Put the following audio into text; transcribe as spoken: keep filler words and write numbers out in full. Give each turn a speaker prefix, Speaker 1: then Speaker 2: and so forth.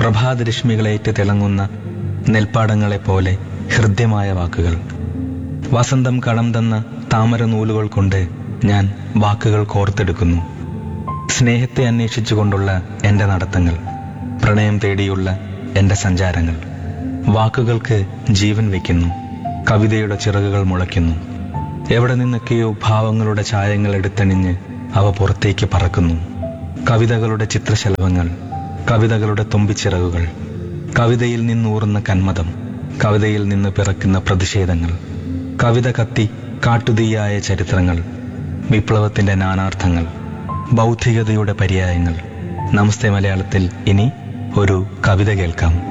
Speaker 1: പ്രഭാതരശ്മികളേറ്റ് തിളങ്ങുന്ന നെൽപ്പാടങ്ങളെപ്പോലെ ഹൃദ്യമായ വാക്കുകൾ. വസന്തം കടം തന്ന താമര നൂലുകൾ കൊണ്ട് ഞാൻ വാക്കുകൾ കോർത്തെടുക്കുന്നു. സ്നേഹത്തെ അന്വേഷിച്ചുകൊണ്ടുള്ള എൻ്റെ നടത്തങ്ങൾ, പ്രണയം തേടിയുള്ള എൻ്റെ സഞ്ചാരങ്ങൾ. വാക്കുകൾക്ക് ജീവൻ വയ്ക്കുന്നു, കവിതയുടെ ചിറകുകൾ മുളയ്ക്കുന്നു. എവിടെ നിന്നൊക്കെയോ ഭാവങ്ങളുടെ ഛായങ്ങൾ എടുത്തണിഞ്ഞ് അവ പുറത്തേക്ക് പറക്കുന്നു. കവിതകളുടെ ചിത്രശലഭങ്ങൾ, കവിതകളുടെ തുമ്പിച്ചിറകുകൾ, കവിതയിൽ നിന്നൂറുന്ന കന്മതം, കവിതയിൽ നിന്ന് പിറക്കുന്ന പ്രതിഷേധങ്ങൾ, കവിത കത്തി കാട്ടുതീയായ ചരിത്രങ്ങൾ, വിപ്ലവത്തിന്റെ നാനാർത്ഥങ്ങൾ, ബൗദ്ധികതയുടെ പര്യായങ്ങൾ. നമസ്തേ മലയാളത്തിൽ ഇനി ഒരു കവിത കേൾക്കാം.